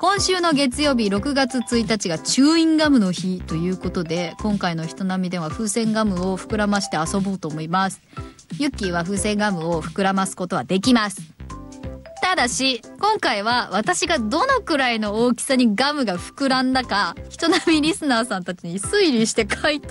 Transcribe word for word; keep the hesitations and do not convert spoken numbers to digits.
今週の月曜日ろくがつついたちがチューインガムの日ということで、今回の人並みでは風船ガムを膨らまして遊ぼうと思います。ユッキーは風船ガムを膨らますことはできます。ただし今回は私がどのくらいの大きさにガムが膨らんだか、人並みリスナーさんたちに推理して回答